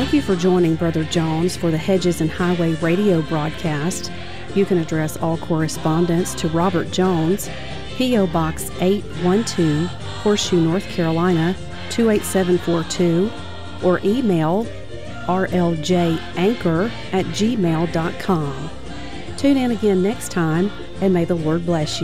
Thank you for joining Brother Jones for the Hedges and Highway radio broadcast. You can address all correspondence to Robert Jones, P.O. Box 812, Horseshoe, North Carolina, 28742, or email rljanchor@gmail.com. Tune in again next time, and may the Lord bless you.